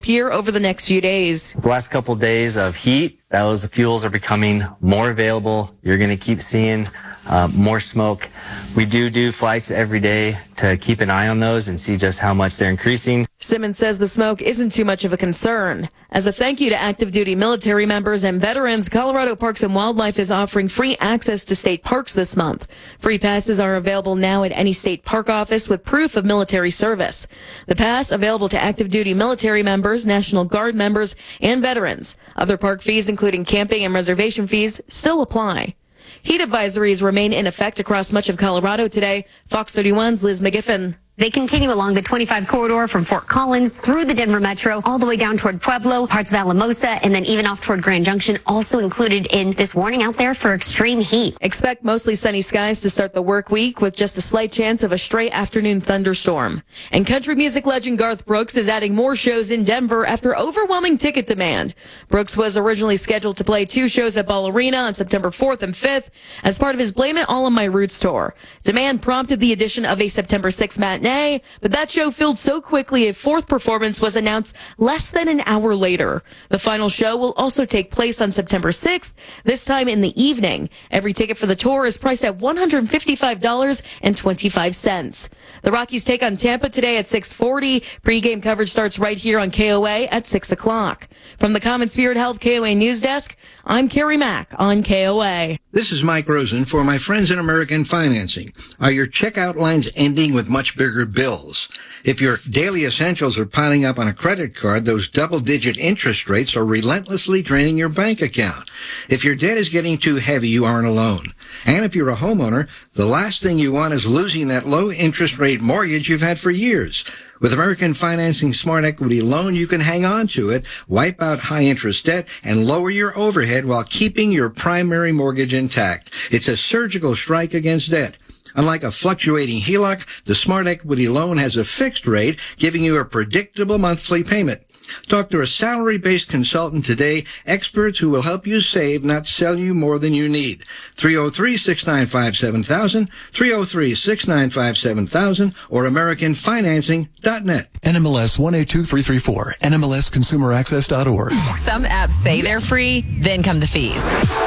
disappear over the next few days. The last couple of days of heat, those fuels are becoming more available. You're going to keep seeing more smoke. We do flights every day to keep an eye on those and see just how much they're increasing. Simmons says the smoke isn't too much of a concern. As a thank you to active duty military members and veterans, Colorado Parks and Wildlife is offering free access to state parks this month. Free passes are available now at any state park office with proof of military service. The pass available to active duty military members, National Guard members, and veterans. Other park fees, including camping and reservation fees, still apply. Heat advisories remain in effect across much of Colorado today. Fox 31's Liz McGiffin. They continue along the 25 corridor from Fort Collins through the Denver Metro, all the way down toward Pueblo, parts of Alamosa, and then even off toward Grand Junction, also included in this warning out there for extreme heat. Expect mostly sunny skies to start the work week with just a slight chance of a stray afternoon thunderstorm. And country music legend Garth Brooks is adding more shows in Denver after overwhelming ticket demand. Brooks was originally scheduled to play 2 shows at Ball Arena on September 4th and 5th as part of his Blame It All on My Roots tour. Demand prompted the addition of a September 6th matinee, but that show filled so quickly a 4th performance was announced less than an hour later. The final show will also take place on September 6th, this time in the evening. Every ticket for the tour is priced at $155.25. The Rockies take on Tampa today at 6:40. Pre-game coverage starts right here on KOA at 6 o'clock. From the Common Spirit Health KOA News Desk, I'm Carrie Mack on KOA. This is Mike Rosen for my friends in American Financing. Are your checkout lines ending with much bigger bills? If your daily essentials are piling up on a credit card, those double-digit interest rates are relentlessly draining your bank account. If your debt is getting too heavy, you aren't alone. And if you're a homeowner, the last thing you want is losing that low interest rate mortgage you've had for years. With American Financing Smart Equity Loan, you can hang on to it, wipe out high-interest debt, and lower your overhead while keeping your primary mortgage intact. It's a surgical strike against debt. Unlike a fluctuating HELOC, the Smart Equity Loan has a fixed rate, giving you a predictable monthly payment. Talk to a salary-based consultant today, experts who will help you save, not sell you more than you need. 303-695-7000, 303-695-7000, or AmericanFinancing.net. NMLS 182334, NMLSConsumerAccess.org. Some apps say they're free, then come the fees.